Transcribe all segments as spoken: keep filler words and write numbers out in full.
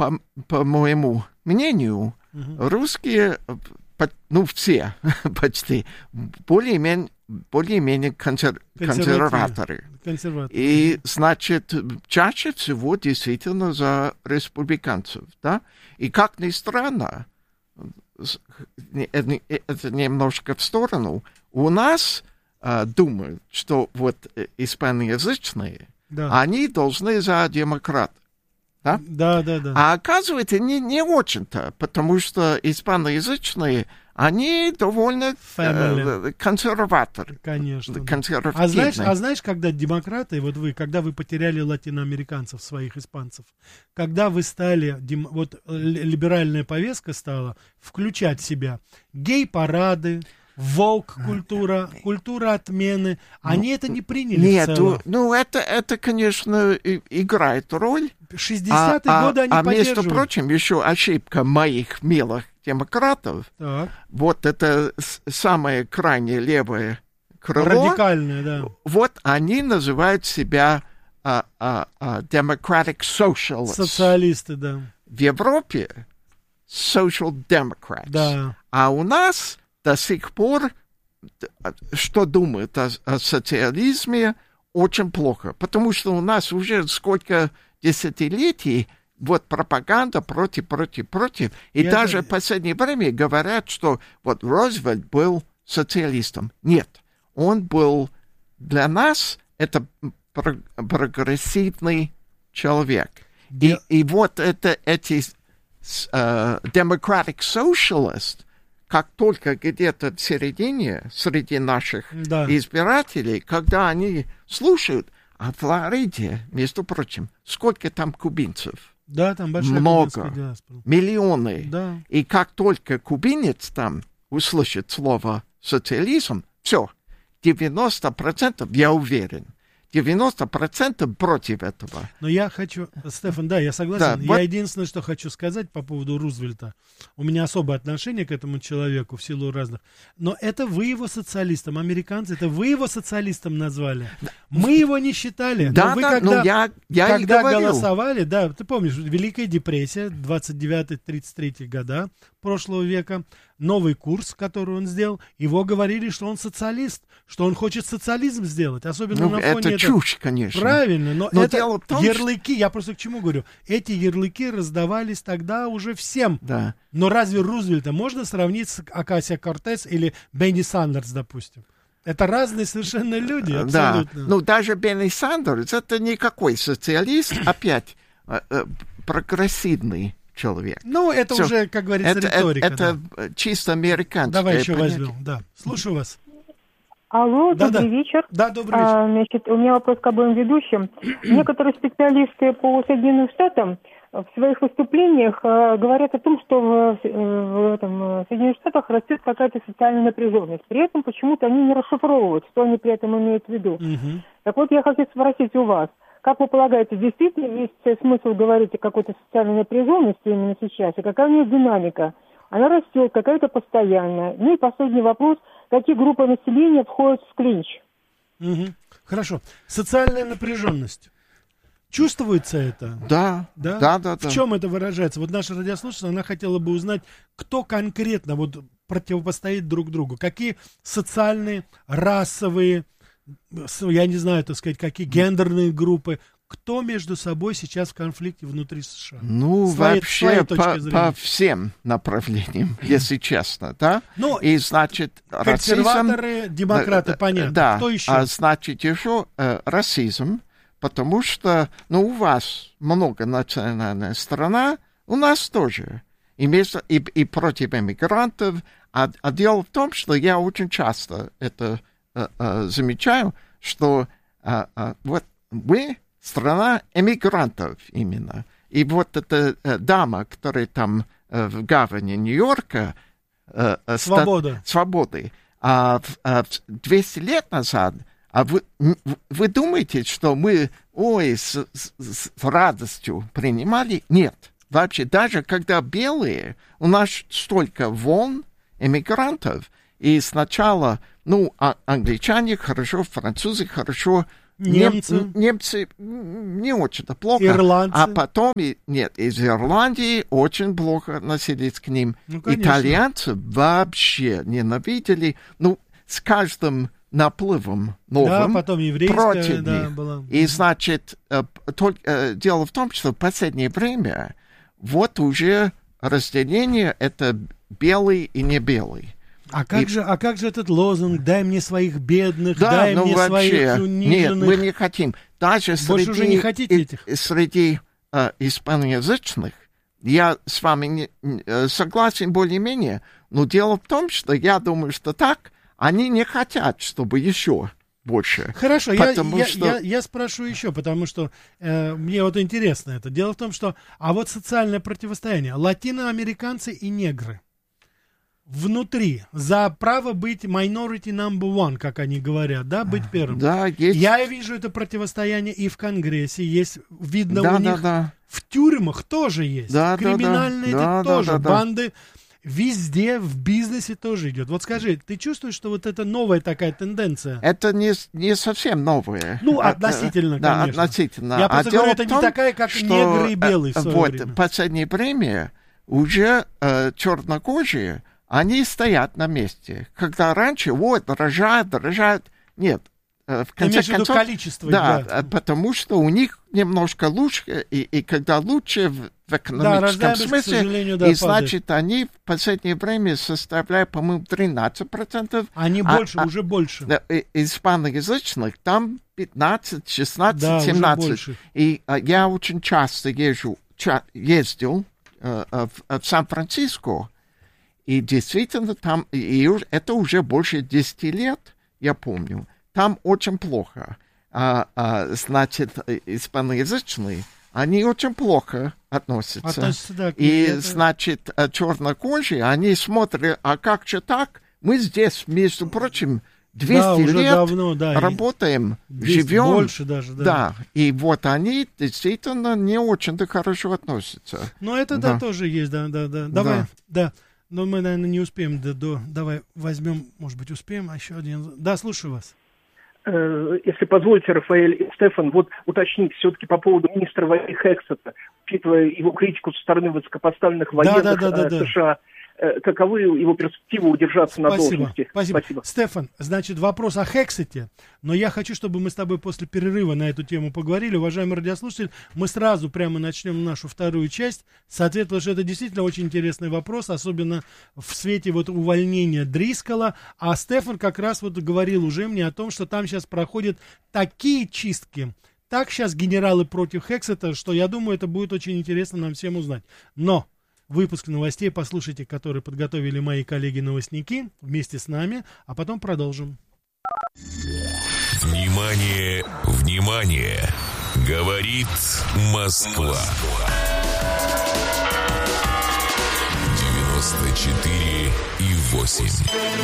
по, по моему мнению, угу. русские, ну, все почти, более-менее, более-менее консер... консерваторы. консерваторы. И, значит, чаще всего действительно за республиканцев, да? И, как ни странно, это немножко в сторону, у нас а, думают, что вот испаноязычные, да. они должны за демократов. Да? Да, да, да. А оказывается, не, не очень-то, потому что испаноязычные, они довольно э, консерваторы. Конечно. Консервативные. А знаешь, а знаешь, когда демократы, вот вы, когда вы потеряли латиноамериканцев, своих испанцев, когда вы стали, вот либеральная повестка стала включать в себя гей-парады, волк-культура, культура отмены, они ну, это не приняли нет, в целом. Ну, это, это, конечно, играет роль. шестидесятые а, годы они а, поддерживают. А между прочим, еще ошибка моих милых демократов, так. вот это самое крайне левое крыло. Радикальное, да. Вот они называют себя а, а, а, democratic socialists. Социалисты, да. В Европе social democrats. Да. А у нас до сих пор, что думают о, о социализме, очень плохо. Потому что у нас уже сколько десятилетий вот пропаганда против, против, против. И Я даже в последнее время говорят, что вот Рузвельт был социалистом. Нет, он был для нас это прогрессивный человек. И, и вот это, эти uh, democratic socialists, как только где-то в середине, среди наших да. избирателей, когда они слушают, а в Флориде, между прочим, сколько там кубинцев? Да, там большая много, диаспора. Миллионы. Да. И как только кубинец там услышит слово социализм, все, девяносто процентов, я уверен, девяносто процентов против этого. Но я хочу, Стефан, да, я согласен. Да, я вот... единственное, что хочу сказать по поводу Рузвельта. У меня особое отношение к этому человеку в силу разных. Но это вы его социалистом, американцы, это вы его социалистом назвали. Мы его не считали. Да, но вы да, когда, ну я, я когда и говорил. голосовали, да, ты помнишь, Великая депрессия, двадцать девятый тридцать третий года прошлого века, новый курс, который он сделал, его говорили, что он социалист, что он хочет социализм сделать, особенно ну, на фоне это этого. чушь, конечно. Правильно, но, но это дело в том, ярлыки, что... я просто к чему говорю, эти ярлыки раздавались тогда уже всем. Да. Но разве Рузвельта можно сравнить с Окасио-Кортес или Бенни Сандерс, допустим? Это разные совершенно люди, абсолютно. Да, ну даже Бенни Сандерс, это никакой социалист, опять прогрессивный человек. Ну, это Все. уже, как говорится, это, риторика. Это, да. это чисто американское Давай еще понятие. возьмем, да. Слушаю вас. Алло, да, добрый да. вечер. Да, добрый вечер. А, значит, у меня вопрос к обоим ведущим. Некоторые специалисты по Соединенным Штатам в своих выступлениях а, говорят о том, что в, в, этом, в Соединенных Штатах растет какая-то социальная напряженность. При этом почему-то они не расшифровывают, что они при этом имеют в виду. Угу. Так вот, я хочу спросить у вас, как вы полагаете, действительно есть смысл говорить о какой-то социальной напряженности именно сейчас? И какая у нее динамика? Она растет, какая-то постоянная. Ну и последний вопрос. Какие группы населения входят в клинч? Угу. Хорошо. Социальная напряженность. Чувствуется это? Да. Да? Да, да, В да. чем это выражается? Вот наша радиослушательница, она хотела бы узнать, кто конкретно вот противопостоит друг другу. Какие социальные, расовые, я не знаю, так сказать, какие гендерные группы, кто между собой сейчас в конфликте внутри США? Ну, своей, вообще своей по, по всем направлениям, если честно, да? Ну, и, значит, консерваторы, расизм, демократы, да, понятно. Да, кто еще? А значит, еще э, расизм, потому что, ну, у вас многонациональная страна, у нас тоже. И, между, и, и против эмигрантов. А, а дело в том, что я очень часто это э, э, замечаю, что э, э, вот вы страна эмигрантов именно. И вот эта э, дама, которая там э, в гавани Нью-Йорка... Э, Свобода. Ста- свободы. А, а двести лет назад... А вы, вы думаете, что мы, ой, с, с, с радостью принимали? Нет. Вообще, даже когда белые, у нас столько волн эмигрантов, и сначала, ну, а, англичане хорошо, французы хорошо, Немцы. Нем, немцы не очень-то плохо. Ирландцы. А потом, и, нет, из Ирландии очень плохо относились к ним. Ну, итальянцы вообще ненавидели. Ну, с каждым наплывом новым да, потом еврейская, против да, них. была. И, значит, э, только, э, дело в том, что в последнее время вот уже разделение это белый и не белый. А как, и... же, а как же этот лозунг «дай мне своих бедных, да, дай ну, мне вообще, своих униженных»? Нет, мы не хотим. Даже Больше среди, уже не хотите и, этих? Среди э, испаноязычных я с вами не, э, согласен более-менее, но дело в том, что я думаю, что так они не хотят, чтобы еще больше. Хорошо, я, я, что... я, я спрашиваю еще, потому что э, мне вот интересно это. Дело в том, что, а вот социальное противостояние, латиноамериканцы и негры внутри, за право быть minority number one, как они говорят, да, быть первым. Да, есть. Я вижу это противостояние и в Конгрессе, есть, видно, да, у да, них да. в тюрьмах тоже есть, да, криминальные да, да. эти тоже, да, да, да. банды. Везде, в бизнесе тоже идет. Вот скажи, ты чувствуешь, что вот это новая такая тенденция? Это не, не совсем новое. Ну, относительно, да, конечно. относительно. Я просто а говорю, это том, не такая, как что, негры и белые в свое вот, время. В последнее время уже э, чернокожие, они стоят на месте. Когда раньше, вот, дорожают, дорожают. Нет. В конце Ты концов, количество, да, да, потому что у них немножко лучше, и, и когда лучше в, в экономическом да, смысле, да, и значит, они в последнее время составляют, по-моему, тринадцать процентов. Они а, больше, а, уже больше. Да, испаноязычных там пятнадцать, шестнадцать, да, семнадцать. И а, я очень часто езжу, ча- ездил а, а, в, в Сан-Франциско, и действительно там, и, и это уже больше десяти лет, я помню. Там очень плохо. А, а, значит, испаноязычные, они очень плохо относятся. Относятся, да, и, это... значит, чернокожие, они смотрят, а как же так? Мы здесь, между прочим, двести да, уже лет давно, да, работаем, двести, живем. Больше даже, да. Да, и вот они действительно не очень-то хорошо относятся. Но это, да, да тоже есть, да, да, да. Давай, да. да. Но мы, наверное, не успеем до, до... Давай возьмем, может быть, успеем, а еще один... Да, слушаю вас. Если позволите, Рафаэль и Стефан, вот уточнить все-таки по поводу министра войны Хексета, учитывая его критику со стороны высокопоставленных военных да, да, да, да, США, да. каковы его перспективы удержаться Спасибо. на должности? Спасибо. Спасибо. Стефан, значит, вопрос о Хексете, но я хочу, чтобы мы с тобой после перерыва на эту тему поговорили. Уважаемый радиослушатель, мы сразу прямо начнем нашу вторую часть, соответственно, что это действительно очень интересный вопрос, особенно в свете вот увольнения Дрискола, а Стефан как раз вот говорил уже мне о том, что там сейчас проходят такие чистки, так сейчас генералы против Хексета, что я думаю, это будет очень интересно нам всем узнать. Но выпуск новостей послушайте, который подготовили мои коллеги-новостники вместе с нами, а потом продолжим. Внимание, внимание! Говорит Москва. девяносто четыре и восемь.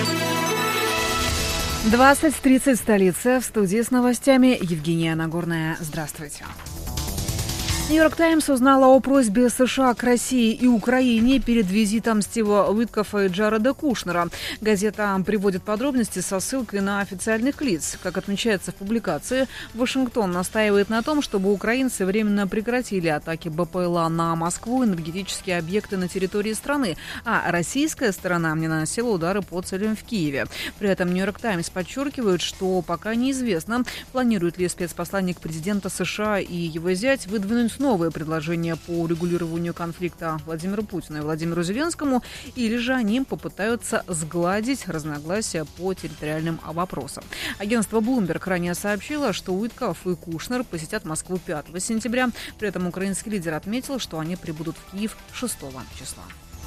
двадцать тридцать столица. В студии с новостями Евгения Нагорная. Здравствуйте. Нью-Йорк Таймс узнала о просьбе США к России и Украине перед визитом Стива Уиткоффа и Джареда Кушнера. Газета приводит подробности со ссылкой на официальных лиц. Как отмечается в публикации, Вашингтон настаивает на том, чтобы украинцы временно прекратили атаки БПЛА на Москву и энергетические объекты на территории страны, а российская сторона не наносила удары по целям в Киеве. При этом Нью-Йорк Таймс подчеркивает, что пока неизвестно, планирует ли спецпосланник президента США и его зять выдвинуть новые предложения по урегулированию конфликта Владимиру Путину и Владимиру Зеленскому, или же они попытаются сгладить разногласия по территориальным вопросам. Агентство Bloomberg ранее сообщило, что Уиткофф и Кушнер посетят Москву пятого сентября. При этом украинский лидер отметил, что они прибудут в Киев шестого числа.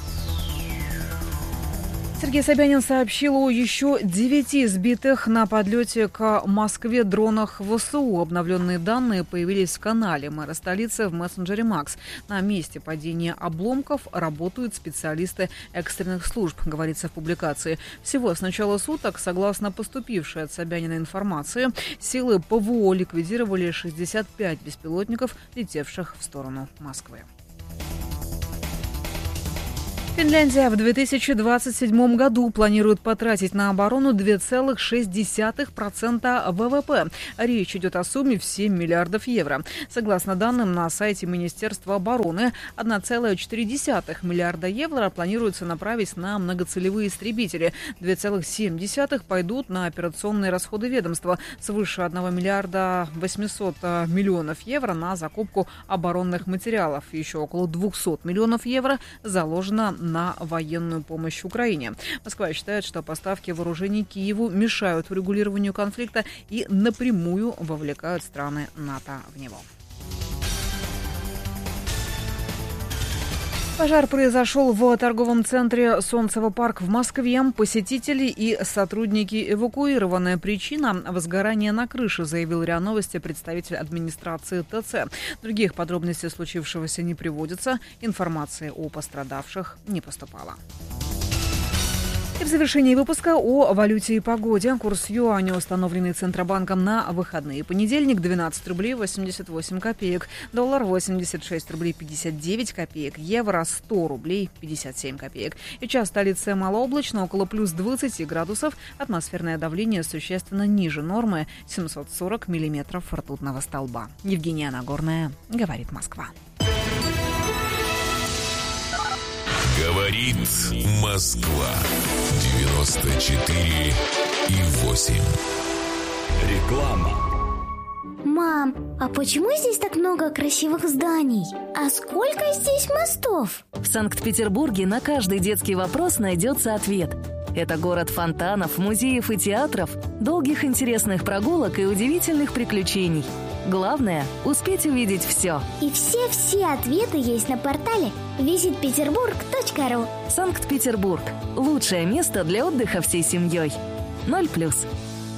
Сергей Собянин сообщил о еще девяти сбитых на подлете к Москве дронах ВСУ. Обновленные данные появились в канале мэра столицы в мессенджере Макс. На месте падения обломков работают специалисты экстренных служб, говорится в публикации. Всего с начала суток, согласно поступившей от Собянина информации, силы ПВО ликвидировали шестьдесят пять беспилотников, летевших в сторону Москвы. Финляндия в две тысячи двадцать седьмом году планирует потратить на оборону два целых шесть десятых процента ВВП. Речь идет о сумме в семь миллиардов евро. Согласно данным на сайте Министерства обороны, один целых четыре десятых миллиарда евро планируется направить на многоцелевые истребители. два целых семь десятых пойдут на операционные расходы ведомства. Свыше одного миллиарда восьмисот миллионов евро на закупку оборонных материалов. Еще около двухсот миллионов евро заложено на военную помощь Украине. Москва считает, что поставки вооружений Киеву мешают урегулированию конфликта и напрямую вовлекают страны НАТО в него. Пожар произошел в торговом центре «Солнцево парк» в Москве. Посетители и сотрудники эвакуированы. Причина – возгорание на крыше, заявил РИА Новости представитель администрации ТЦ. Других подробностей случившегося не приводится. Информации о пострадавших не поступало. И в завершении выпуска о валюте и погоде. Курс юаня, установленный Центробанком на выходные. Понедельник – двенадцать рублей восемьдесят восемь копеек. Доллар – восемьдесят шесть рублей пятьдесят девять копеек. Евро – сто рублей пятьдесят семь копеек. Сейчас в столице малооблачно, около плюс двадцати градусов. Атмосферное давление существенно ниже нормы – семьсот сорок миллиметров ртутного столба. Евгения Нагорная, говорит Москва. Говорит Москва. девяносто четыре и восемь. Реклама. Мам, а почему здесь так много красивых зданий? А сколько здесь мостов? В Санкт-Петербурге на каждый детский вопрос найдется ответ. Это город фонтанов, музеев и театров, долгих интересных прогулок и удивительных приключений. Главное – успеть увидеть все. И все-все ответы есть на портале визит петербург точка ру. Санкт-Петербург – лучшее место для отдыха всей семьей. Ноль плюс.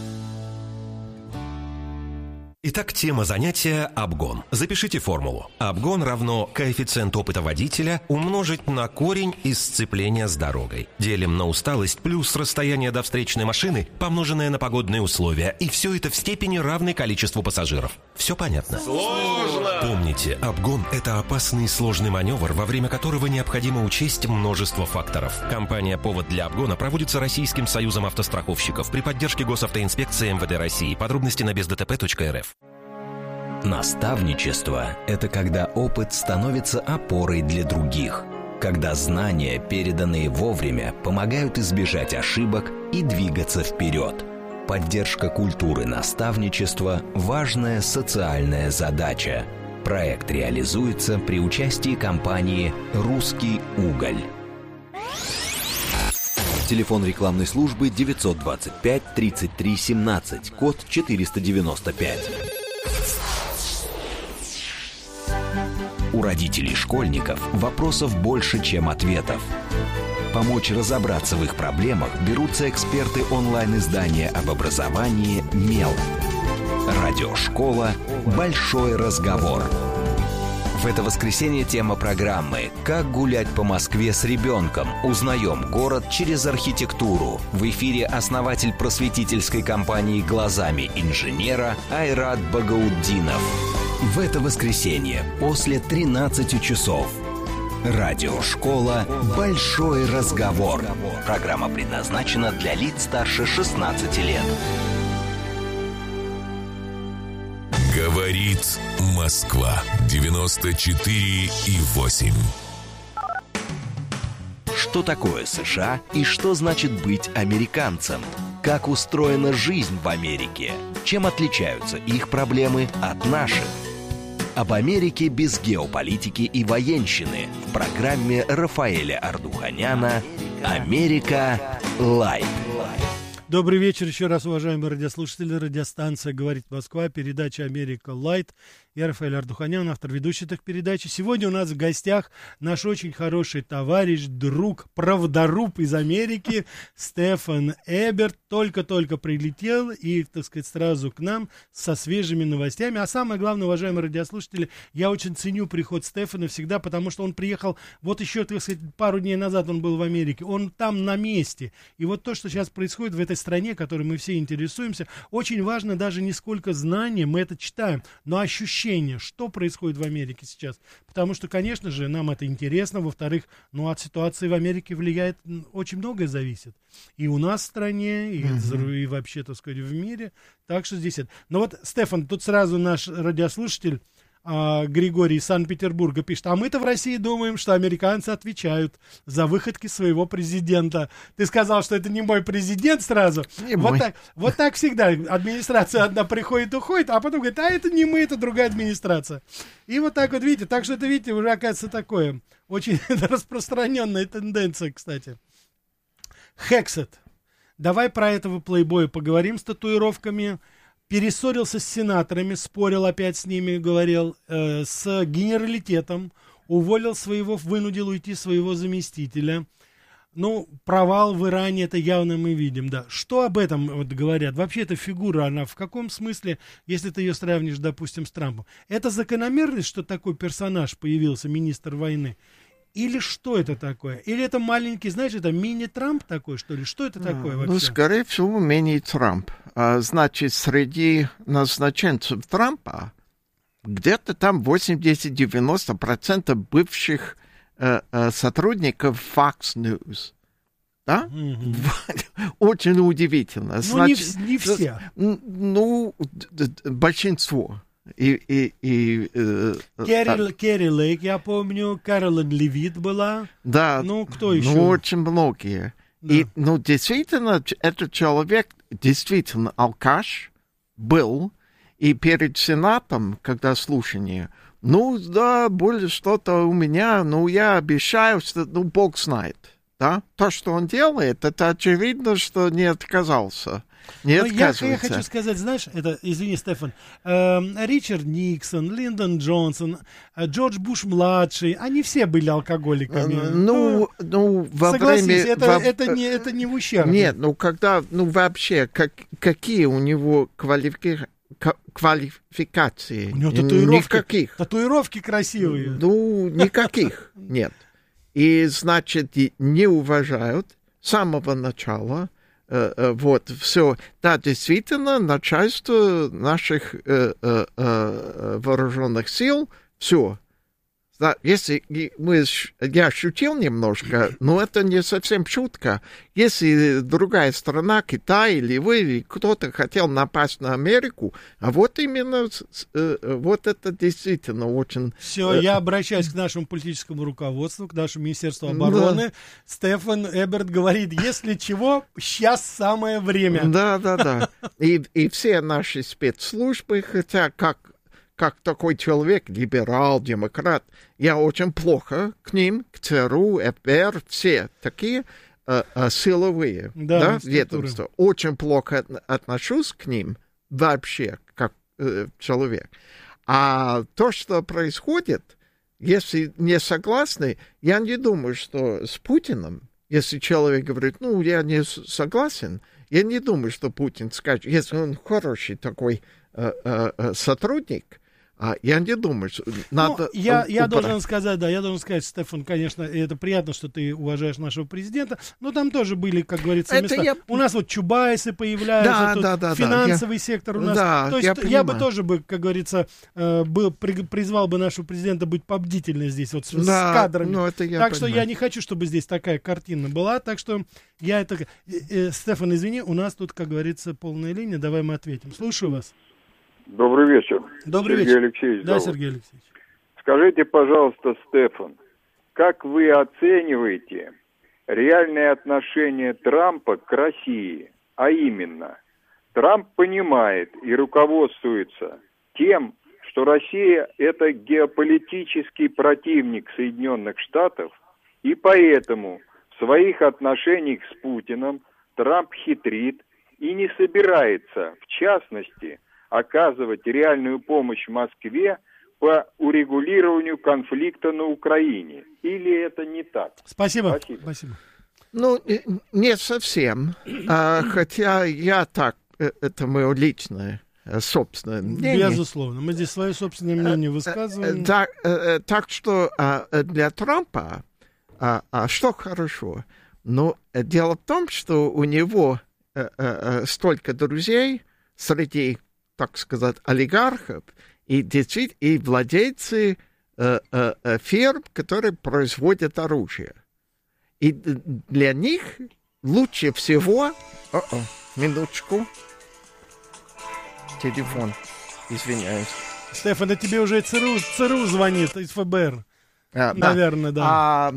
Итак, тема занятия – обгон. Запишите формулу. Обгон равно коэффициент опыта водителя умножить на корень из сцепления с дорогой. Делим на усталость плюс расстояние до встречной машины, помноженное на погодные условия. И все это в степени равной количеству пассажиров. Все понятно? Сложно! Помните, обгон – это опасный и сложный маневр, во время которого необходимо учесть множество факторов. Компания «Повод для обгона» проводится Российским союзом автостраховщиков при поддержке Госавтоинспекции эм вэ дэ России. Подробности на без дэ тэ пэ точка эр эф. Наставничество – это когда опыт становится опорой для других, когда знания, переданные вовремя, помогают избежать ошибок и двигаться вперед. Поддержка культуры наставничества – важная социальная задача. Проект реализуется при участии компании «Русский уголь». Телефон рекламной службы девятьсот двадцать пять тридцать три семнадцать, код четыреста девяносто пять. У родителей школьников вопросов больше, чем ответов. Помочь разобраться в их проблемах берутся эксперты онлайн-издания об образовании «Мел». Радиошкола «Большой разговор». В это воскресенье тема программы «Как гулять по Москве с ребенком? Узнаем город через архитектуру». В эфире основатель просветительской компании «Глазами инженера» Айрат Багаутдинов. В это воскресенье после тринадцати часов. Радиошкола «Большой разговор». Программа предназначена для лиц старше шестнадцати лет. Говорит Москва. девяносто четыре и восемь. Что такое США и что значит быть американцем? Как устроена жизнь в Америке? Чем отличаются их проблемы от наших? Об Америке без геополитики и военщины в программе Рафаэля Ардуханяна «Америка Лайт». Добрый вечер еще раз, уважаемые радиослушатели. Радиостанция «Говорит Москва», передача «Америка Лайт». Я Рафаэль Ардуханян, автор ведущей этой передачи. Сегодня у нас в гостях наш очень хороший товарищ, друг, правдоруб из Америки Стефан Эберт. Только-только прилетел и, так сказать, сразу к нам со свежими новостями. А самое главное, уважаемые радиослушатели, я очень ценю приход Стефана всегда, потому что он приехал, вот еще, так сказать, пару дней назад он был в Америке. Он там на месте. И вот то, что сейчас происходит в этой стране, которой мы все интересуемся, очень важно даже не сколько знания, мы это читаем, но ощущение ощущение, что происходит в Америке сейчас? Потому что, конечно же, нам это интересно. Во-вторых, ну, от ситуации в Америке влияет, очень многое зависит. И у нас в стране, и, uh-huh. и вообще, так сказать, в мире. Так что здесь это. Но вот, Стефан, тут сразу наш радиослушатель а, Григорий из Санкт-Петербурга пишет: а мы-то в России думаем, что американцы отвечают за выходки своего президента. Ты сказал, что это не мой президент сразу. Не вот, мой. Так, вот так всегда. Администрация одна приходит, уходит, а потом говорит: а это не мы, это другая администрация. И вот так вот, видите, так что это, видите, уже оказывается такое очень распространенная тенденция, кстати. Хексет. Давай про этого плейбоя поговорим с татуировками. Перессорился с сенаторами, спорил опять с ними, говорил, э, с генералитетом, уволил своего, вынудил уйти своего заместителя. Ну, провал в Иране, это явно мы видим, да. Что об этом вот говорят? Вообще эта фигура, она в каком смысле, если ты ее сравнишь, допустим, с Трампом? Это закономерность, что такой персонаж появился, министр войны? Или что это такое? Или это маленький, знаешь, это мини-Трамп такой, что ли? Что это такое вообще? Ну, скорее всего, мини-Трамп. А, значит, среди назначенцев Трампа где-то там восемьдесят-девяносто процентов бывших э, э, сотрудников Fox News. Да? Mm-hmm. Очень удивительно. Значит, ну, не, не все. Ну, большинство. И, и, и, э, Керри, Керри Лейк, я помню, Кэролин Левит была. Да, ну, кто еще? Ну, очень многие. Да. И, ну, действительно, этот человек действительно алкаш был, и перед Сенатом, когда слушание, ну, да, более что-то у меня, ну, я обещаю, что, ну, Бог знает, да? То, что он делает, это очевидно, что не отказался. Не я, я хочу сказать, знаешь, это, извини, Стефан, э, Ричард Никсон, Линдон Джонсон, э, Джордж Буш-младший, они все были алкоголиками. Ну, ну, ну во согласись, время... это, во... это, не, это не в ущерб. Нет, ну, когда, ну, вообще, как, какие у него квалифи... квалификации? У него татуировки, никаких. Татуировки красивые. Ну, никаких нет. И, значит, не уважают с самого начала. Вот, все. Да, действительно, начальство наших э, э, э, вооруженных сил, все. Да, если мы, я шутил немножко, но это не совсем шутка. Если другая страна, Китай или вы, или кто-то хотел напасть на Америку, а вот именно, вот это действительно очень... Все, я обращаюсь к нашему политическому руководству, к нашему Министерству обороны. Да. Стефан Эберт говорит, если чего, сейчас самое время. Да, да, да. И, и все наши спецслужбы, хотя как... как такой человек, либерал, демократ, я очень плохо к ним, к ЦРУ, эф бэ эр, все такие э, э, силовые да, да, ведомства. Очень плохо отношусь к ним вообще, как э, человек. А то, что происходит, если не согласны, я не думаю, что с Путиным, если человек говорит, ну, я не согласен, я не думаю, что Путин скажет, если он хороший такой э, э, сотрудник, А я не думаю, что надо... Ну, я, я должен сказать, да, я должен сказать, Стефан, конечно, это приятно, что ты уважаешь нашего президента, но там тоже были, как говорится, это места. Я... У нас вот Чубайсы появляются, да, тут да, да, финансовый да, сектор у нас. Да, То есть я, я бы тоже, бы, как говорится, был, при, призвал бы нашего президента быть побдительным здесь, вот да, с кадрами. Ну, это я так понимаю. Что я не хочу, чтобы здесь такая картина была, так что я это... Э, Стефан, извини, у нас тут, как говорится, полная линия, давай мы ответим. Слушаю вас. Добрый вечер. Добрый Сергей вечер. Алексеевич. Да, зовут. Сергей Алексеевич. Скажите, пожалуйста, Стефан, как вы оцениваете реальное отношение Трампа к России? А именно, Трамп понимает и руководствуется тем, что Россия – это геополитический противник Соединенных Штатов, и поэтому в своих отношениях с Путиным Трамп хитрит и не собирается, в частности, оказывать реальную помощь Москве по урегулированию конфликта на Украине. Или это не так? Спасибо. Спасибо. Спасибо. Ну, не совсем. А, хотя я так, это мое личное, собственное мнение. Безусловно. Мы здесь свое собственное мнение высказываем. Так, так что для Трампа что хорошо? Но дело в том, что у него столько друзей среди, так сказать, олигархов, и, и владельцы э, э, фирм, которые производят оружие. И для них лучше всего... О-о, минуточку. Телефон. Извиняюсь. Стефан, это тебе уже ЦРУ, ЦРУ звонит из ФБР. А, Наверное, да. да.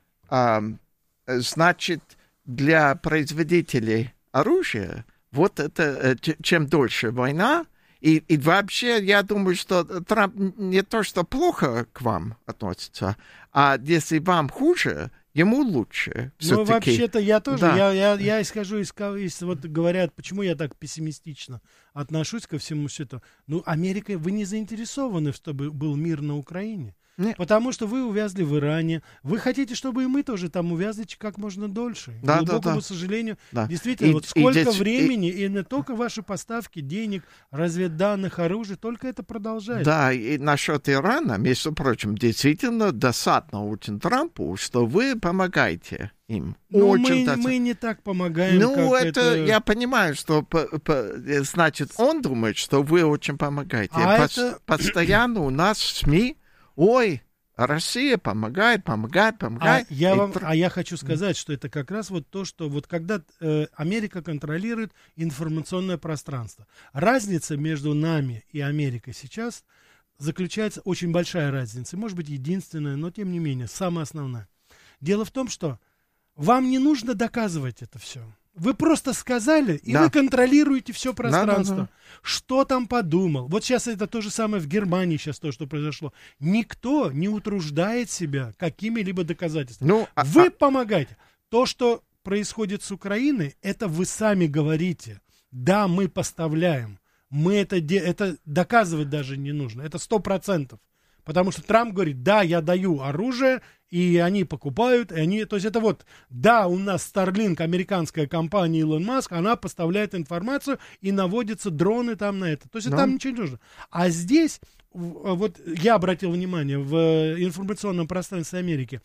А, а, значит, для производителей оружия, вот это, чем дольше война, и, и вообще, я думаю, что Трамп не то, что плохо к вам относится, а если вам хуже, ему лучше. Ну, вообще-то я тоже, да. я, я, я исхожу из, из, вот говорят, почему я так пессимистично отношусь ко всему этому. Ну, Америка, вы не заинтересованы, чтобы был мир на Украине. Нет. Потому что вы увязли в Иране. Вы хотите, чтобы и мы тоже там увязли как можно дольше. Да, К глубокому да, да. сожалению. Да. Действительно, и, вот сколько и, времени, и... и не только ваши поставки денег, разведданных, оружия, только это продолжается. Да, и насчет Ирана, между прочим, действительно досадно очень Трампу, что вы помогаете им. Ну, очень мы, мы не так помогаем, Ну, как это, это... я понимаю, что, по, по, значит, он думает, что вы очень помогаете. А По, это... Постоянно у нас в СМИ, ой, Россия помогает, помогает, помогает. А я, и... вам, а я хочу сказать, что это как раз вот то, что вот когда э, Америка контролирует информационное пространство. Разница между нами и Америкой сейчас заключается, очень большая разница, может быть единственная, но тем не менее, самая основная. Дело в том, что вам не нужно доказывать это все. Вы просто сказали, и да. вы контролируете все пространство. Да, да, да. Что там подумал? Вот сейчас это то же самое в Германии, сейчас то, что произошло. Никто не утруждает себя какими-либо доказательствами. Ну, а, вы а... помогаете. То, что происходит с Украиной, это вы сами говорите. Да, мы поставляем. Мы это, де... это доказывать даже не нужно. Это сто процентов. Потому что Трамп говорит, да, я даю оружие, и они покупают, и они, то есть это вот, да, у нас Starlink, американская компания Илон Маск, она поставляет информацию, и наводятся дроны там на это. То есть Но. там ничего не нужно. А здесь, вот я обратил внимание, в информационном пространстве Америки,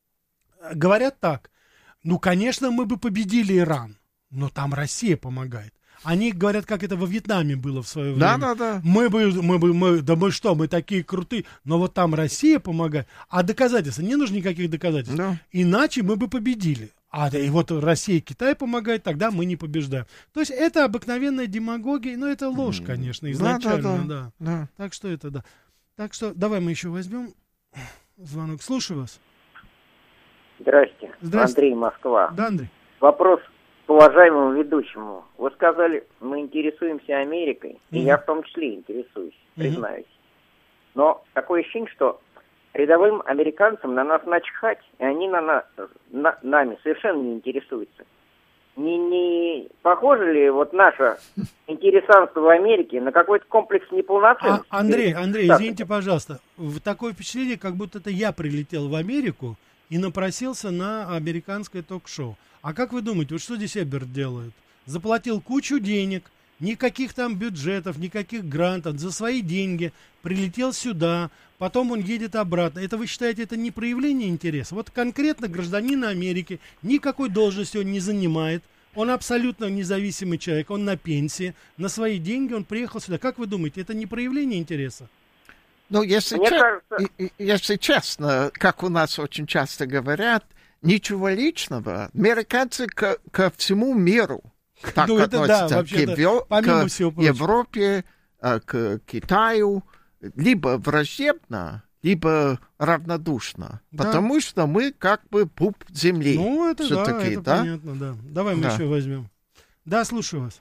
говорят так, ну, конечно, мы бы победили Иран, но там Россия помогает. Они говорят, как это во Вьетнаме было в свое время. Да, да, да. Мы бы, мы бы, мы, да мы что, мы такие крутые. Но вот там Россия помогает. А доказательства, не нужно никаких доказательств. Да. Иначе мы бы победили. А и вот Россия и Китай помогают, тогда мы не побеждаем. То есть это обыкновенная демагогия, но это ложь, конечно, изначально, да. да, да. да. да. Так что это, да. Так что давай мы еще возьмем звонок. Слушаю вас. Здрасте. Здрасте. Андрей, Москва. Да, Андрей. Вопрос к уважаемому ведущему. Вы сказали, мы интересуемся Америкой, mm-hmm. и я в том числе интересуюсь, признаюсь. Mm-hmm. Но такое ощущение, что рядовым американцам на нас начхать, и они на нас, на, нами совершенно не интересуются. Не, не похоже ли вот наше интересанство в Америке на какой-то комплекс неполноценности? А, Андрей, Андрей, извините, пожалуйста, такое впечатление, как будто это я прилетел в Америку и напросился на американское ток-шоу. А как вы думаете, вот что здесь Эберт делает? Заплатил кучу денег, никаких там бюджетов, никаких грантов, за свои деньги, прилетел сюда, потом он едет обратно. Это вы считаете, это не проявление интереса? Вот конкретно гражданин Америки, никакой должности он не занимает, он абсолютно независимый человек, он на пенсии, на свои деньги он приехал сюда. Как вы думаете, это не проявление интереса? Ну, если, Мне че- кажется... если честно, как у нас очень часто говорят, ничего личного. Американцы к, ко всему миру так ну, это относятся. да, к, Евро- помимо к всего прочего. Европе, к Китаю. Либо враждебно, либо равнодушно. Да. Потому что мы как бы пуп земли. Ну, это да, это да? понятно, да. Давай мы да. еще возьмем. Да, слушаю вас.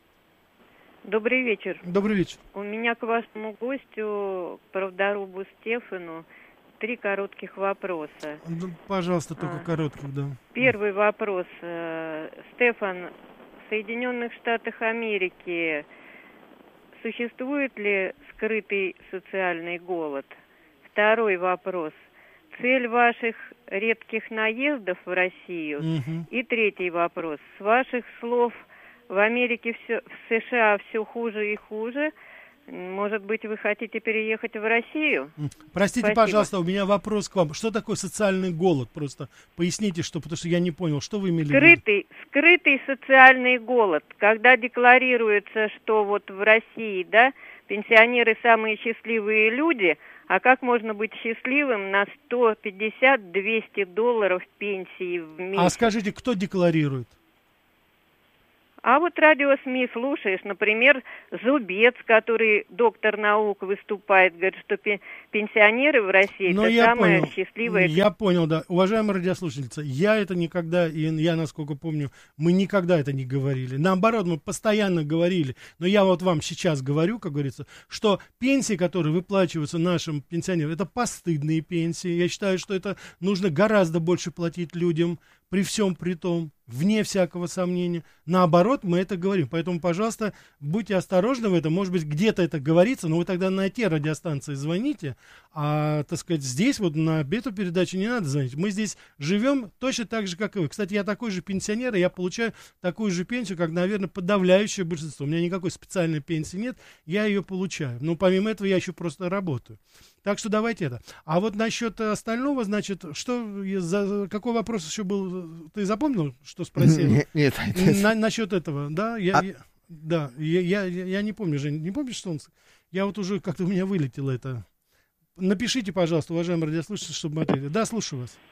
Добрый вечер. Добрый вечер. У меня к вашему гостю, правдорубу Стефану, три коротких вопроса. Ну, пожалуйста, только а. коротких, да. Первый вопрос. Стефан, в Соединенных Штатах Америки существует ли скрытый социальный голод? Второй вопрос. Цель ваших редких наездов в Россию? Угу. И третий вопрос. С ваших слов, в Америке все, в США все хуже и хуже. Может быть, вы хотите переехать в Россию? Простите, Спасибо. Пожалуйста, у меня вопрос к вам. Что такое социальный голод? Просто поясните, что, потому что я не понял, что вы имели в виду? Скрытый, скрытый социальный голод, когда декларируется, что вот в России, да, пенсионеры самые счастливые люди, а как можно быть счастливым на сто пятьдесят - двести долларов пенсии в месяц? А скажите, кто декларирует? А вот радио СМИ слушаешь, например, Зубец, который доктор наук выступает, говорит, что пенсионеры в России Но это я самая понял. счастливая... Я понял, да. Уважаемая радиослушательница, я это никогда, и я, насколько помню, мы никогда это не говорили. Наоборот, мы постоянно говорили, но я вот вам сейчас говорю, как говорится, что пенсии, которые выплачиваются нашим пенсионерам, это постыдные пенсии. Я считаю, что это нужно гораздо больше платить людям, при всем при том, вне всякого сомнения. Наоборот, мы это говорим. Поэтому, пожалуйста, будьте осторожны в этом. Может быть, где-то это говорится, но вы тогда на те радиостанции звоните, а, так сказать, здесь вот на эту передачу не надо звонить. Мы здесь живем точно так же, как и вы. Кстати, я такой же пенсионер, и я получаю такую же пенсию, как, наверное, подавляющее большинство. У меня никакой специальной пенсии нет, я ее получаю. Но помимо этого я еще просто работаю. Так что давайте это. А вот насчет остального, значит, что, за, какой вопрос еще был? Ты запомнил, что спросил? Нет, нет. На, насчет этого, да? Я, а... я, да, я, я, я не помню, Жень, не помнишь, что он... Я вот уже как-то у меня вылетело это. Напишите, пожалуйста, уважаемые радиослушатели, чтобы мы ответили. Да, слушаю вас.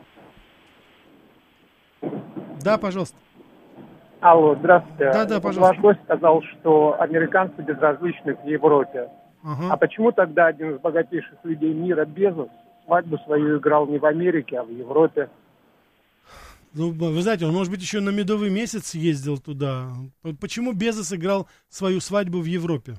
Да, пожалуйста. Алло, здравствуйте. Да, да, пожалуйста. Ваш гость сказал, что американцы безразличны в Европе. Ага. А почему тогда один из богатейших людей мира, Безос, свадьбу свою играл не в Америке, а в Европе? Ну, вы знаете, он, может быть, еще на медовый месяц ездил туда. Почему Безос играл свою свадьбу в Европе?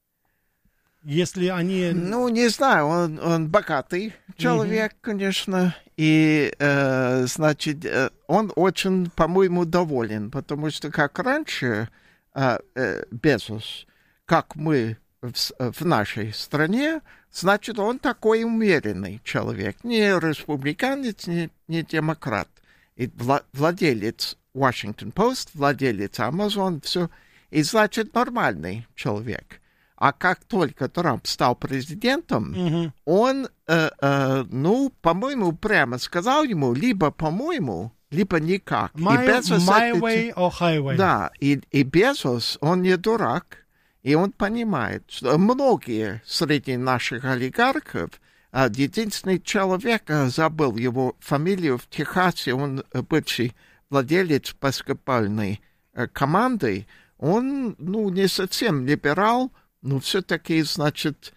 Если они... Ну, не знаю, он, он богатый человек, mm-hmm. конечно, и, э, значит, э, он очень, по-моему, доволен, потому что как раньше э, э, Безос, как мы в, в нашей стране, значит, он такой умеренный человек, не республиканец, не, не демократ, и вла- владелец Washington Post, владелец Amazon, все, и, значит, нормальный человек. А как только Трамп стал президентом, uh-huh. он, э, э, ну, по-моему, прямо сказал ему, либо по-моему, либо никак. My, и Безос, my это, way or highway. Да, и, и Безос, он не дурак, и он понимает, что многие среди наших олигархов, э, единственный человек, э, забыл его фамилию в Техасе, он э, бывший владелец баскетбольной э, команды, он, ну, не совсем либерал, но все-таки, значит,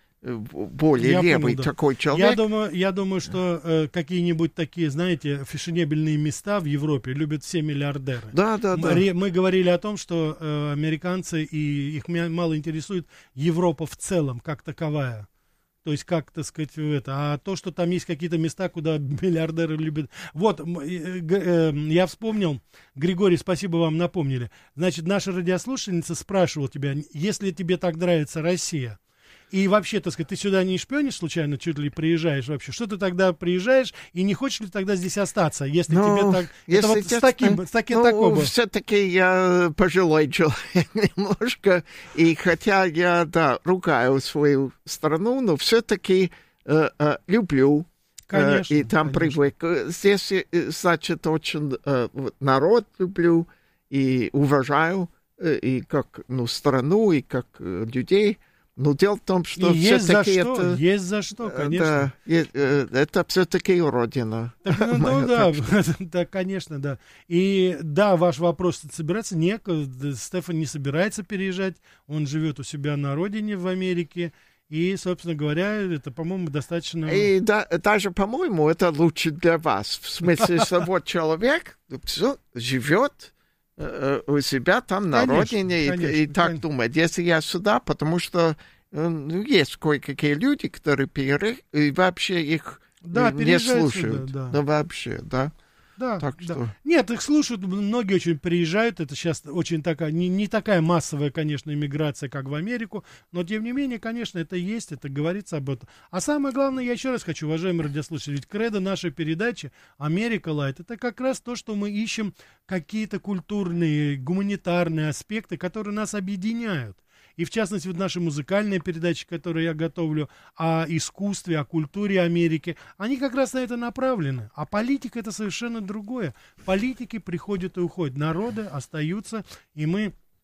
более я левый понял, да. такой человек. Я думаю, я думаю что э, какие-нибудь такие, знаете, фешенебельные места в Европе любят все миллиардеры. Да, да, да. Мы, мы говорили о том, что э, американцы, и их мало интересует Европа в целом, как таковая. То есть, как, так сказать, это. А то, что там есть какие-то места, куда миллиардеры любят... Вот, э, э, я вспомнил, Григорий, спасибо, вам напомнили. Значит, наша радиослушательница спрашивала тебя, если тебе так нравится Россия, и вообще, так сказать, ты сюда не шпионишь случайно, чуть ли приезжаешь вообще, что ты тогда приезжаешь, и не хочешь ли тогда здесь остаться, если ну, тебе так... Если это вот честно, с таким, с таким ну, такого. все-таки я пожилой человек немножко, и хотя я, да, ругаю свою страну, но все-таки э, э, люблю. Конечно, и там конечно. привык. Здесь, значит, очень э, народ люблю и уважаю, э, и как, ну, страну, и как э, людей. Но дело в том, что все-таки это... Есть за что, конечно. Да, это все-таки родина. Так, ну, ну да, да, конечно, да. И да, ваш вопрос собирается. Нет, Стефан не собирается переезжать. Он живет у себя на родине в Америке. И, собственно говоря, это, по-моему, достаточно... И да, даже, по-моему, это лучше для вас. В смысле, что вот человек все живет у себя там на конечно, родине конечно, и, и так конечно. думает. Если я сюда, потому что ну, есть кое-какие люди, которые переехали, и вообще их да, не слушают. Сюда, да. да вообще, да. Да, так да. Что... Нет, их слушают, многие очень приезжают, это сейчас очень такая, не, не такая массовая, конечно, иммиграция, как в Америку, но, тем не менее, конечно, это есть, это говорится об этом. А самое главное, я еще раз хочу, уважаемые радиослушатели, ведь кредо нашей передачи «Америка Лайт» — это как раз то, что мы ищем какие-то культурные, гуманитарные аспекты, которые нас объединяют. И, в частности, вот наши музыкальные передачи, которые я готовлю, о искусстве, о культуре Америки, они как раз на это направлены. А политика — это совершенно другое. Политики приходят и уходят. Народы остаются, и мы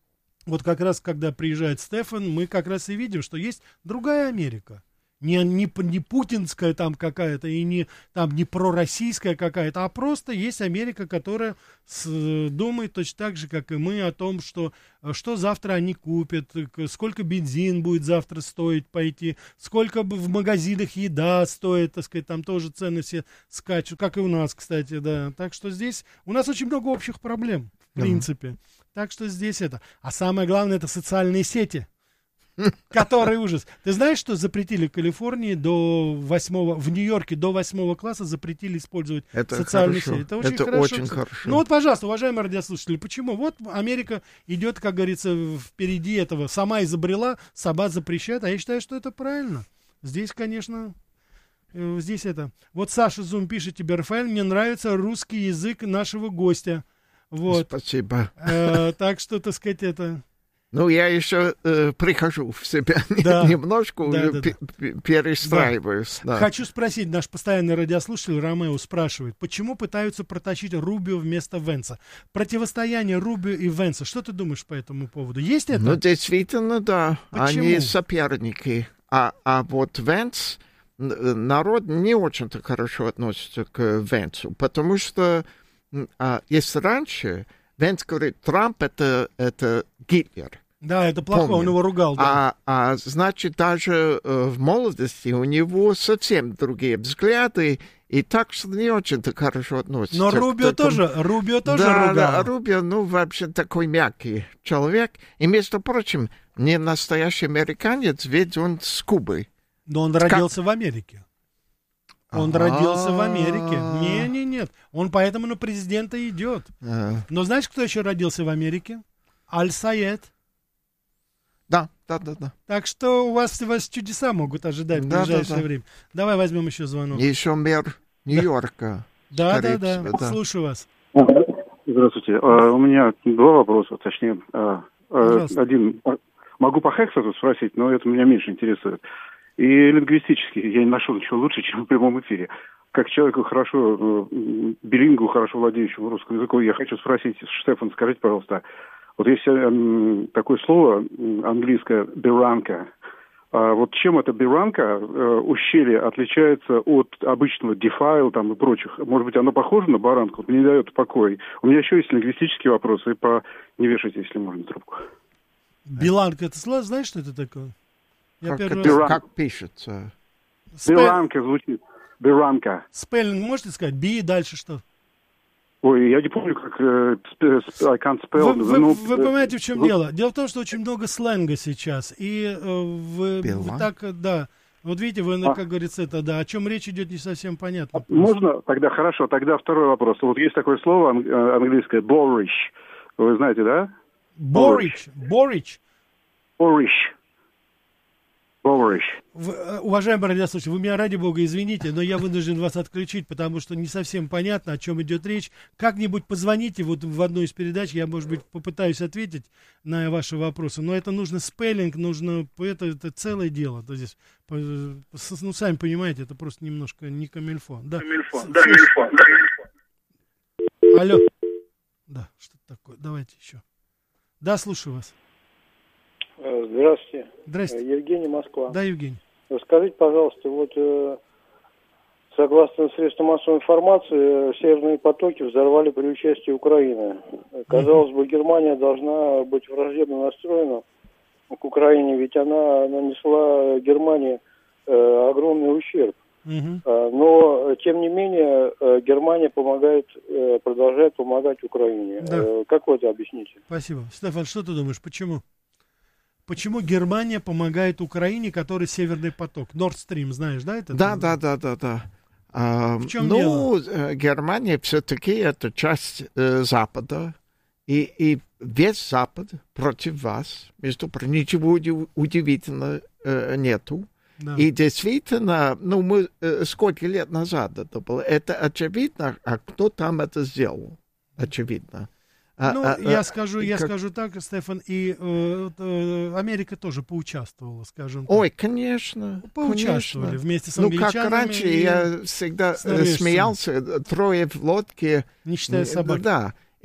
вот как раз, когда приезжает Стефан, мы как раз и видим, что есть другая Америка. Не, не, не путинская там какая-то и не, там, не пророссийская какая-то, а просто есть Америка, которая с, думает точно так же, как и мы, о том, что, что завтра они купят, сколько бензин будет завтра стоить пойти, сколько в магазинах еда стоит, так сказать, там тоже цены все скачут, как и у нас, кстати, да. Так что здесь у нас очень много общих проблем, в принципе. Mm-hmm. Так что здесь это. А самое главное, это социальные сети. Который ужас. Ты знаешь, что запретили в Калифорнии до восьмого, в Нью-Йорке до восьмого класса запретили использовать это социальные хорошо. сети. Это очень это хорошо. Очень хорошо. Ну вот, пожалуйста, уважаемые радиослушатели, почему? Вот Америка идет, как говорится, впереди этого. Сама изобрела, сама запрещает, а я считаю, что это правильно. Здесь, конечно, здесь это. Вот Саша Зум пишет тебе, Рафаэль, мне нравится русский язык нашего гостя. Вот. Спасибо. Э, так что, так сказать, это... Ну, я еще э, прихожу в себя да. немножко, да, уже да, п- да. перестраиваюсь. Да. Да. Хочу спросить, наш постоянный радиослушатель Ромео спрашивает, почему пытаются протащить Рубио вместо Венса? Противостояние Рубио и Венса, что ты думаешь по этому поводу? Есть это? Ну, действительно, да. Почему? Они соперники. А, а вот Венс, народ не очень-то хорошо относится к Венсу, потому что а, если раньше... Венс говорит, Трамп это, это Гитлер. Да, это плохо, Помню. Он его ругал. Да. А, а значит, даже э, в молодости у него совсем другие взгляды, и так что не очень-то хорошо относится. Но Рубио этому... тоже, Рубио тоже да, ругал. Да, Рубио, ну, вообще такой мягкий человек. И, между прочим, не настоящий американец, ведь он с Кубы. Но он родился в Америке. Он А-а-а. родился в Америке. Не, не, нет. Он поэтому на президента идет. А-а-а. Но знаешь, кто еще родился в Америке? Аль-Саед. Да, да, да, да. Так что у вас, у вас чудеса могут ожидать в да, ближайшее да, да. время. Давай возьмем еще звонок. Еще мэр Нью-Йорка. Да, да, да, да. Слушаю вас. Здравствуйте. А, у меня два вопроса, точнее. А, один. Могу по Хексету спросить, но это меня меньше интересует. И лингвистически я не нашел ничего лучше, чем в прямом эфире. Как человеку хорошо, билингву, хорошо владеющему русским языком, я хочу спросить, Штефан, скажите, пожалуйста, вот есть э, такое слово английское «беранка». А вот чем эта беранка, э, ущелье, отличается от обычного дефайл там и прочих? Может быть, оно похоже на баранку? Вот мне не дает покоя. У меня еще есть лингвистические вопросы, и по... не вешайте, если можно, трубку. Беланка, это слово, знаешь, что это такое? Я как, раз... как пишется? Спел... Беранка звучит. Беранка. Спеллинг можете сказать? Би и дальше что? Ой, я не помню, как... Uh, I can't spell. Вы, вы, ну, вы понимаете, в чем ну... дело? Дело в том, что очень много сленга сейчас. И uh, вы, вы так, да... Вот видите, вы, а. как говорится, это, да, о чем речь идет, не совсем понятно. Можно? Тогда хорошо. Тогда второй вопрос. Вот есть такое слово английское «boorish». Вы знаете, да? Boorish. Boorish. Boorish. Boorish. Вы, уважаемый радиослушатель, вы меня, ради бога, извините, но я вынужден вас отключить, потому что не совсем понятно, о чем идет речь. Как-нибудь позвоните вот в одну из передач, я, может быть, попытаюсь ответить на ваши вопросы, но это нужно спеллинг, нужно, это, это целое дело. То есть, ну, сами понимаете, это просто немножко не камильфо. Да, камильфо, да, камильфо, да, камильфо. Алло. Да, что такое? Давайте еще. Да, слушаю вас. Здравствуйте. Здравствуйте. Евгений, Москва. Да, Евгений. Скажите, пожалуйста, вот э, согласно средствам массовой информации, северные потоки взорвали при участии Украины. Казалось бы, Германия должна быть враждебно настроена к Украине, ведь она нанесла Германии э, огромный ущерб. Uh-huh. Но, тем не менее, Германия помогает, продолжает помогать Украине. Да. Как вы это объясните? Спасибо. Стефан, что ты думаешь, почему? Почему Германия помогает Украине, который Северный поток? Nord Stream, знаешь, да? Это да, да, да, да, да. А, в чем ну, дело? Германия все-таки это часть э, Запада, и, и весь Запад против вас. Между прочим, ничего удивительного э, нету. Да. И действительно, ну, мы э, сколько лет назад это было, это очевидно, а кто там это сделал? Очевидно. Ну, а, я а, скажу, я как... скажу так, Стефан, и э, э, Америка тоже поучаствовала, скажем так. Ой, конечно. Поучаствовали конечно. вместе с Ну, англичанами. как раньше я всегда смеялся, трое в лодке. Не считая собак. Да.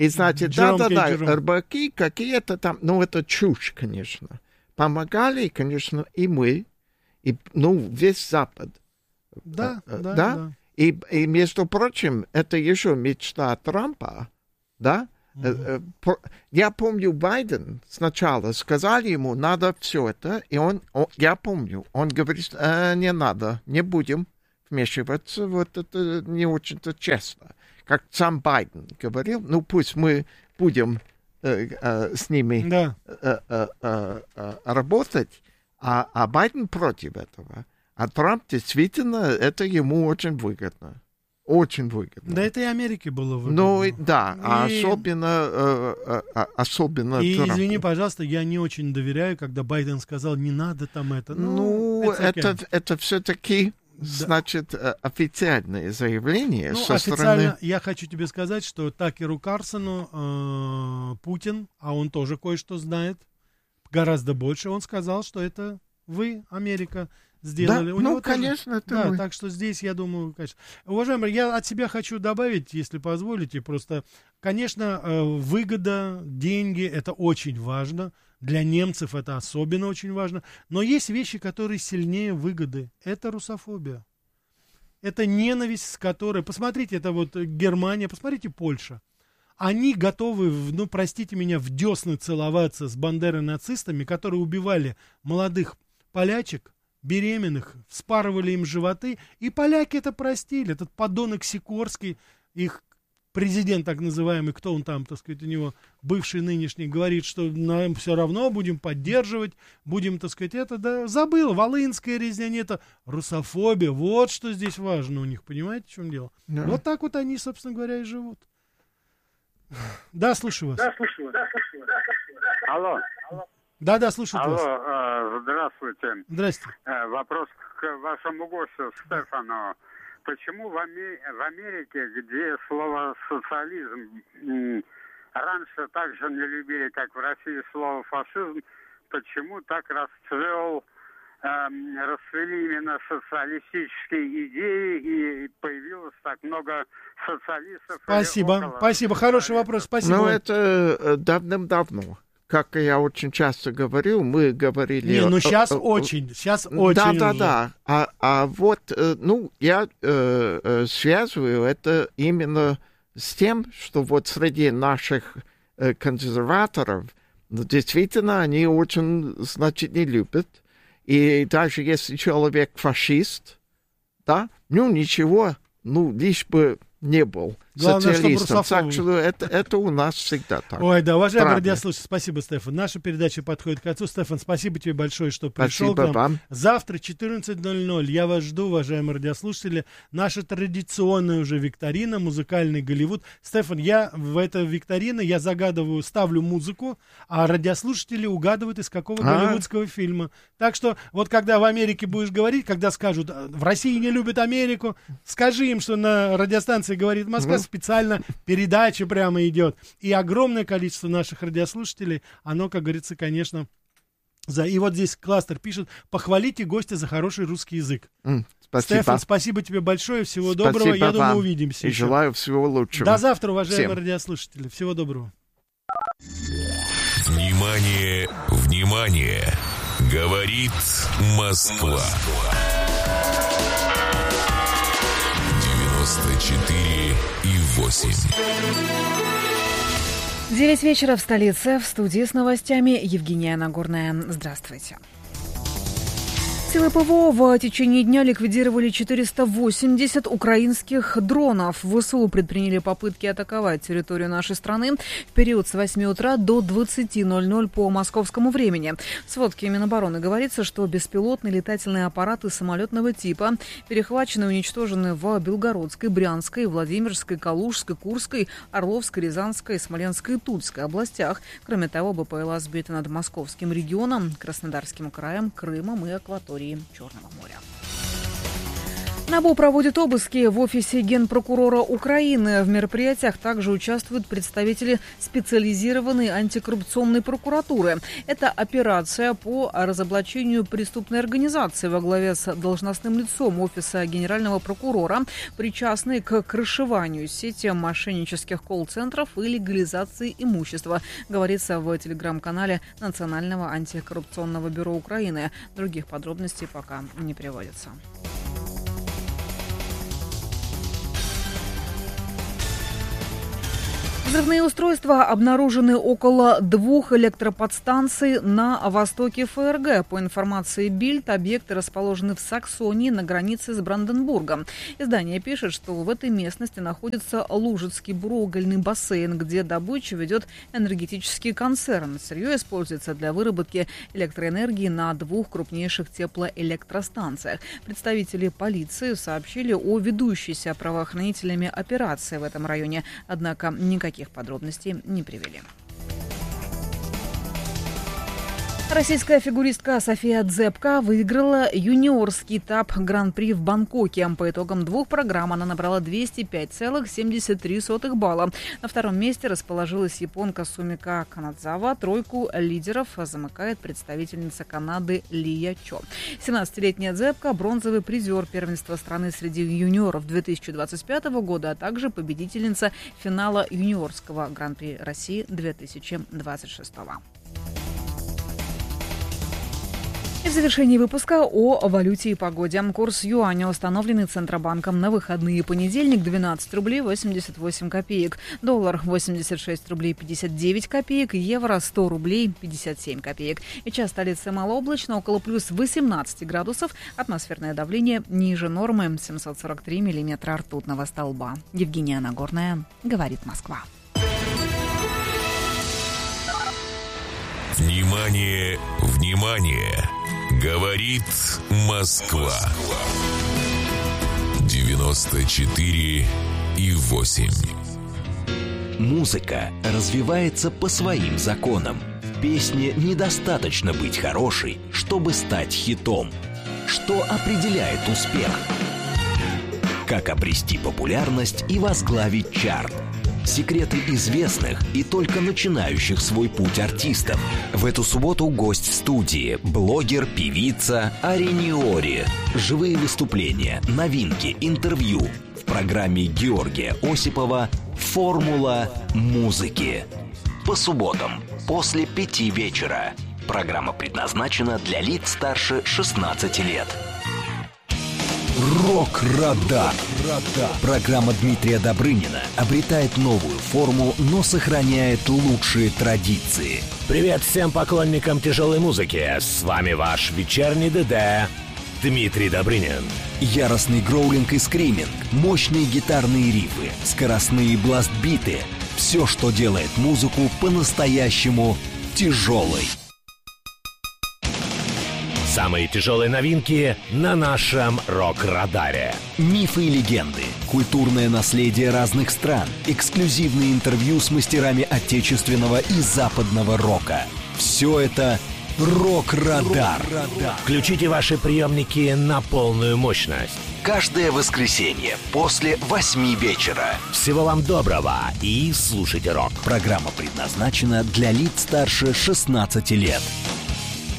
И, значит, да-да-да, рыбаки какие-то там, ну, это чушь, конечно. Помогали, конечно, и мы, и, ну, весь Запад. Да, да, да. да? И, и, между прочим, это еще мечта Трампа, да? Mm-hmm. Я помню, Байден сначала сказали ему, надо все это, и он, он я помню, он говорит, э, не надо, не будем вмешиваться, вот это не очень-то честно. Как сам Байден говорил, ну пусть мы будем э, э, с ними да. э, э, э, э, работать, а, а Байден против этого. А Трамп действительно, это ему очень выгодно. Очень выгодно. Да это и Америке было выгодно. Ну, да, и... а особенно, э, э, особенно И, Трампу. извини, пожалуйста, я не очень доверяю, когда Байден сказал, не надо там это. Ну, ну это, это все-таки, да. значит, официальное заявление ну, со официально стороны... Я хочу тебе сказать, что Такеру Карлсону э, Путин, а он тоже кое-что знает, гораздо больше, он сказал, что это вы, Америка, сделали. Да, У ну, него конечно, тоже... это Да, мы. так что здесь, я думаю, конечно. Уважаемые, я от себя хочу добавить, если позволите, просто, конечно, выгода, деньги, это очень важно. Для немцев это особенно очень важно. Но есть вещи, которые сильнее выгоды. Это русофобия. Это ненависть, с которой... Посмотрите, это вот Германия, посмотрите, Польша. Они готовы, ну, простите меня, в десны целоваться с бандеро-нацистами, которые убивали молодых полячек, беременных, вспарывали им животы, и поляки это простили. Этот подонок Сикорский, их президент так называемый, кто он там, так сказать, у него бывший, нынешний, говорит, что нам все равно будем поддерживать, будем, так сказать, это, да, забыл, волынская резня, не это, русофобия, вот что здесь важно у них, понимаете, в чем дело? Да. Вот так вот они, собственно говоря, и живут. Да, слушаю вас. Да, слушаю вас. Алло. Да, да, слушаю Алло, вас. Э, здравствуйте. Здравствуйте. Э, вопрос к вашему гостю Стефану. Почему в, Ами- в Америке, где слово социализм м- раньше так же не любили, как в России слово фашизм, почему так расцвел, э, расцвели именно социалистические идеи и появилось так много социалистов? Спасибо, спасибо, хороший вопрос, спасибо. Ну, это давным-давно. Как я очень часто говорил, мы говорили... Не, ну сейчас очень, сейчас очень Да, да, уже. да. А, а вот, ну, я э, связываю это именно с тем, что вот среди наших э, консерваторов действительно они очень, значит, не любят. И даже если человек фашист, да, ну, ничего, ну, лишь бы не был Главное, социалистом. Так что это, это у нас всегда так. Ой, да, уважаемые Правда. радиослушатели, спасибо, Стефан. Наша передача подходит к концу. Стефан, спасибо тебе большое, что пришел Спасибо к нам. вам. Завтра четырнадцать ноль ноль. Я вас жду, уважаемые радиослушатели. Наша традиционная уже викторина, музыкальный Голливуд. Стефан, я в этой викторине, я загадываю, ставлю музыку, а радиослушатели угадывают, из какого А. голливудского фильма. Так что, вот когда в Америке будешь говорить, когда скажут, в России не любят Америку, скажи им, что на радиостанции «Говорит Москва» Мгм. специально передача прямо идет. И огромное количество наших радиослушателей, оно, как говорится, конечно, за... И вот здесь кластер пишет, похвалите гостя за хороший русский язык. Mm, спасибо. Стефан, спасибо тебе большое, всего Спасибо доброго, я вам. думаю, увидимся. И еще. желаю всего лучшего. До завтра, уважаемые Всем. радиослушатели, всего доброго. Внимание, внимание! Говорит Москва. девяносто четыре и восемь. Девять вечера в столице. В студии с новостями Евгения Нагорная. Здравствуйте. Силы ПВО в течение дня ликвидировали четыреста восемьдесят украинских дронов. ВСУ предприняли попытки атаковать территорию нашей страны в период с восьми утра до двадцати ноль-ноль по московскому времени. В сводке Минобороны говорится, что беспилотные летательные аппараты самолетного типа перехвачены и уничтожены в Белгородской, Брянской, Владимирской, Калужской, Курской, Орловской, Рязанской, Смоленской и Тульской областях. Кроме того, БПЛА сбиты над Московским регионом, Краснодарским краем, Крымом и акваторией Черного моря. НАБУ проводит обыски в офисе Генпрокурора Украины. В мероприятиях также участвуют представители специализированной антикоррупционной прокуратуры. Это операция по разоблачению преступной организации во главе с должностным лицом офиса генерального прокурора, причастной к крышеванию сети мошеннических колл-центров и легализации имущества, говорится в телеграм-канале Национального антикоррупционного бюро Украины. Других подробностей пока не приводится. Взрывные устройства обнаружены около двух электроподстанций на востоке ФРГ. По информации Бильд, объекты расположены в Саксонии на границе с Бранденбургом. Издание пишет, что в этой местности находится Лужицкий буроугольный бассейн, где добычу ведет энергетический концерн. Сырье используется для выработки электроэнергии на двух крупнейших теплоэлектростанциях. Представители полиции сообщили о ведущейся правоохранителями операции в этом районе, однако никаких подробностей не привели. Российская фигуристка София Дзепка выиграла юниорский этап Гран-при в Бангкоке. По итогам двух программ она набрала двести пять целых семьдесят три сотых балла. На втором месте расположилась японка Сумика Канадзава. Тройку лидеров замыкает представительница Канады Лия Чо. семнадцатилетняя Дзепка – бронзовый призер первенства страны среди юниоров две тысячи двадцать пятого года, а также победительница финала юниорского Гран-при России две тысячи двадцать шестого. И в завершении выпуска о валюте и погоде. Курс юаня, установленный Центробанком на выходные: понедельник двенадцать рублей восемьдесят восемь копеек, доллар восемьдесят шесть рублей пятьдесят девять копеек, евро сто рублей пятьдесят семь копеек. И час столицы малооблачно, около плюс восемнадцать градусов, атмосферное давление ниже нормы семьсот сорок три миллиметра ртутного столба. Евгения Нагорная, говорит Москва. Внимание, внимание! Говорит Москва. девяносто четыре и восемь. Музыка развивается по своим законам. В песне недостаточно быть хорошей, чтобы стать хитом. Что определяет успех? Как обрести популярность и возглавить чарт? Секреты известных и только начинающих свой путь артистов. В эту субботу гость в студии – блогер, певица Арениори. Живые выступления, новинки, интервью. В программе Георгия Осипова «Формула музыки». По субботам после пяти вечера. Программа предназначена для лиц старше шестнадцати лет. Рок-радар. Программа Дмитрия Добрынина обретает новую форму, но сохраняет лучшие традиции. Привет всем поклонникам тяжелой музыки. С вами ваш вечерний ДД Дмитрий Добрынин. Яростный гроулинг и скриминг, мощные гитарные рифы, скоростные бласт-биты. Все, что делает музыку по-настоящему тяжелой. Самые тяжелые новинки на нашем рок-радаре. Мифы и легенды, культурное наследие разных стран, эксклюзивные интервью с мастерами отечественного и западного рока. Все это рок-радар. Включите ваши приемники на полную мощность. Каждое воскресенье после восьми вечера. Всего вам доброго и слушайте рок. Программа предназначена для лиц старше шестнадцати лет.